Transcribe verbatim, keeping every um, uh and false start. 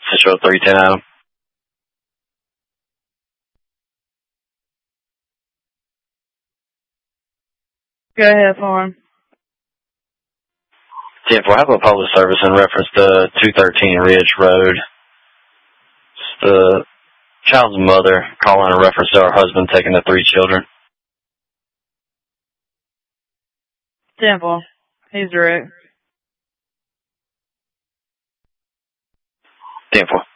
Central three ten Adam. Go ahead, Farm. ten four, have a public service in reference to two thirteen Ridge Road. It's the child's mother calling in reference to her husband taking the three children. ten four. He's direct. ten four.